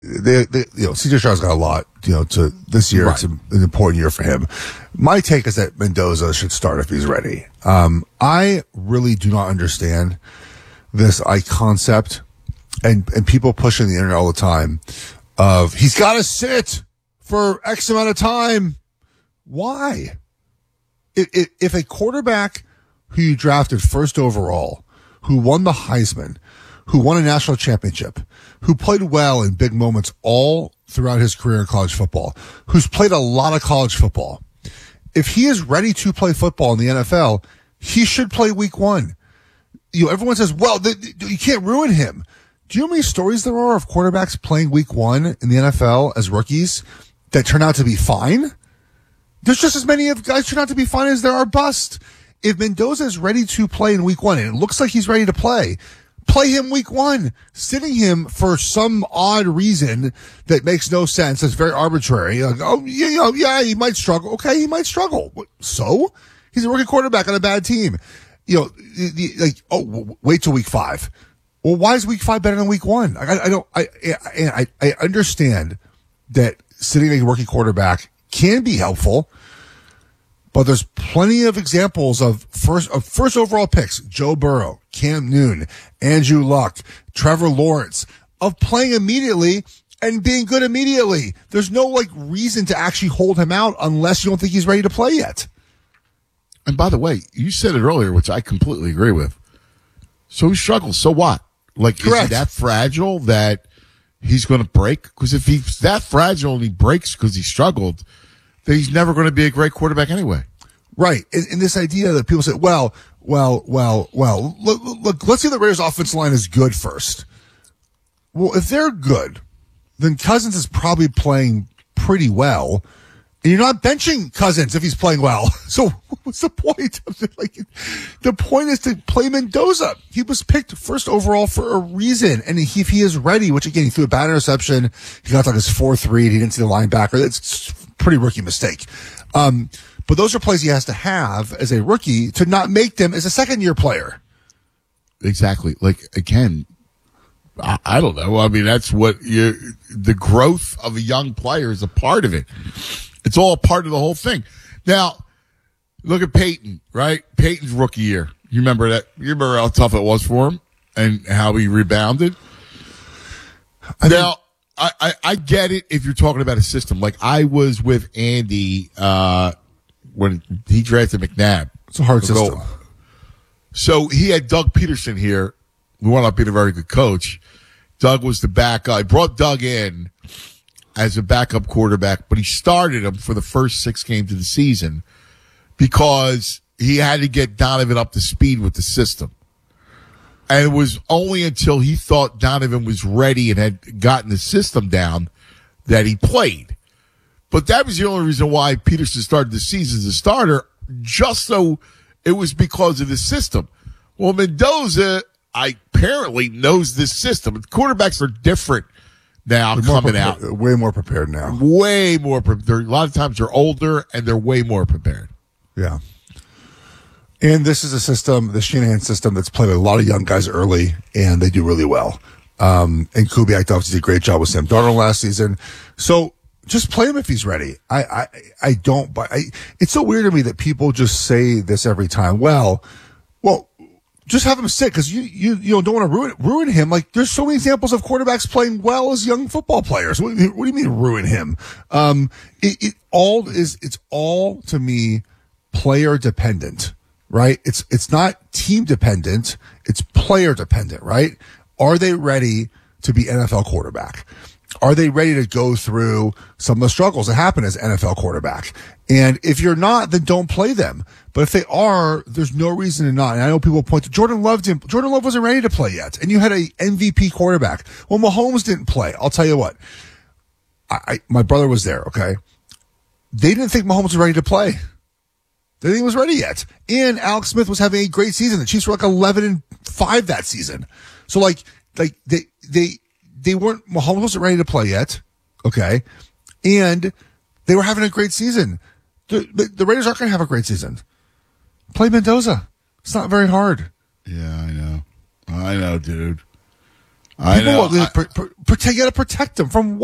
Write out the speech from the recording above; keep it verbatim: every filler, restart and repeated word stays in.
they, they, you know, C J Stroud's got a lot, you know, to this year. Right. It's an, an important year for him. My take is that Mendoza should start if he's ready. Um, I really do not understand this I concept and, and people pushing the internet all the time of he's got to sit for X amount of time. Why? If, if, if a quarterback who you drafted first overall, who won the Heisman, who won a national championship, who played well in big moments all throughout his career in college football, who's played a lot of college football, if he is ready to play football in the N F L, he should play week one. You know, everyone says, well, th- th- you can't ruin him. Do you know how many stories there are of quarterbacks playing week one in the N F L as rookies that turn out to be fine? There's just as many of guys turn out to be fine as there are bust. If Mendoza is ready to play in week one, and it looks like he's ready to play, play him week one. Sitting him for some odd reason that makes no sense, that's very arbitrary. Like, oh, yeah, you know, yeah, he might struggle. Okay, he might struggle. So? He's a rookie quarterback on a bad team. You know, the, the, like, oh, wait till week five. Well, why is week five better than week one? I, I don't, I, I, I understand that sitting a rookie quarterback can be helpful, but there's plenty of examples of first, of first overall picks, Joe Burrow, Cam Newton, Andrew Luck, Trevor Lawrence, of playing immediately and being good immediately. There's no like reason to actually hold him out unless you don't think he's ready to play yet. And by the way, you said it earlier, which I completely agree with. So he struggles. So what? Like, Correct. Is he that fragile that he's going to break? Because if he's that fragile and he breaks because he struggled, then he's never going to be a great quarterback anyway. Right. And, and this idea that people say, well, well, well, well, look, look, let's see if the Raiders' offensive line is good first. Well, if they're good, then Cousins is probably playing pretty well. And you're not benching Cousins if he's playing well. So what's the point? Like, the point is to play Mendoza. He was picked first overall for a reason. And if he is ready, which again, he threw a bad interception. He got like his fourth read. He didn't see the linebacker. That's a pretty rookie mistake. Um, but those are plays he has to have as a rookie to not make them as a second year player. Exactly. Like, again, I, I don't know. I mean, that's what you, the growth of a young player is a part of it. It's all part of the whole thing. Now, look at Peyton, right? Peyton's rookie year. You remember that? You remember how tough it was for him and how he rebounded? I now, mean, I, I, I get it if you're talking about a system. Like, I was with Andy uh when he drafted McNabb. It's a hard system. So he had Doug Peterson here, who wound up being a very good coach. Doug was the backup. I brought Doug in as a backup quarterback, but he started him for the first six games of the season because he had to get Donovan up to speed with the system. And it was only until he thought Donovan was ready and had gotten the system down that he played. But that was the only reason why Peterson started the season as a starter, just so it was because of the system. Well, Mendoza, I apparently knows this system. Quarterbacks are different now They're coming prepared, out. Way more prepared now. Way more prepared. A lot of times they're older and they're way more prepared. Yeah. And this is a system, the Shanahan system, that's played with a lot of young guys early, and they do really well. Um, and Kubiak obviously did a great job with Sam Darnold last season. So just play him if he's ready. I, I, I don't, but I, it's so weird to me that people just say this every time. Well, well, just have him sit because you, you, you know, don't want to ruin, ruin him. Like, there's so many examples of quarterbacks playing well as young football players. What, what do you mean ruin him? Um, it, it all is, it's all to me player dependent, right? It's, it's not team dependent. It's player dependent, right? Are they ready to be N F L quarterback? Are they ready to go through some of the struggles that happen as N F L quarterback? And if you're not, then don't play them. But if they are, there's no reason to not. And I know people point to Jordan Love. Didn't, Jordan Love wasn't ready to play yet. And you had a M V P quarterback. Well, Mahomes didn't play. I'll tell you what. I, I my brother was there, okay? They didn't think Mahomes was ready to play. They didn't think he was ready yet. And Alex Smith was having a great season. The Chiefs were like eleven and five that season. So like, like they, they, they weren't, Mahomes wasn't ready to play yet. Okay. And they were having a great season. The, the, the Raiders aren't going to have a great season. Play Mendoza. It's not very hard. Yeah, I know. I know, dude. I People know. want to I- pr- pr- protect, you got to protect them from